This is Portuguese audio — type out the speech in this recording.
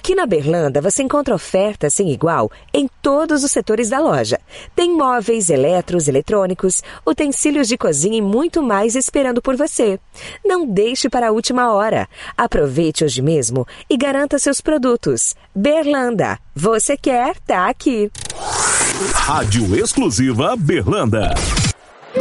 Aqui na Berlanda você encontra ofertas sem igual em todos os setores da loja. Tem móveis, eletros, eletrônicos, utensílios de cozinha e muito mais esperando por você. Não deixe para a última hora. Aproveite hoje mesmo e garanta seus produtos. Berlanda, você quer, tá aqui. Rádio Exclusiva Berlanda.